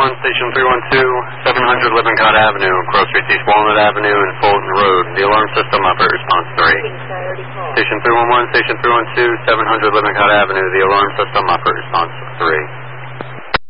311, Station 312, 700 Lippincott Avenue, Crow Street East Walnut Avenue, and Fulton Road. The alarm system operator response 3. Station 311, Station 312, 700 Lippincott Avenue, the alarm system operator response 3.